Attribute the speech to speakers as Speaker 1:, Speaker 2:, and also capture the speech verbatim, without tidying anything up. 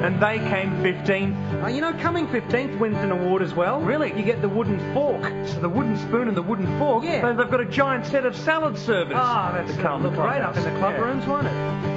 Speaker 1: and they came fifteenth.
Speaker 2: Uh, you know, coming fifteenth wins an award as well.
Speaker 1: Really?
Speaker 2: You get the wooden fork.
Speaker 1: So the wooden spoon and the wooden fork.
Speaker 2: Yeah.
Speaker 1: They- They've got a giant set of salad servers.
Speaker 2: Ah, that's
Speaker 1: to
Speaker 2: uh,
Speaker 1: come
Speaker 2: look great up in the club
Speaker 1: Yeah.
Speaker 2: rooms, won't it?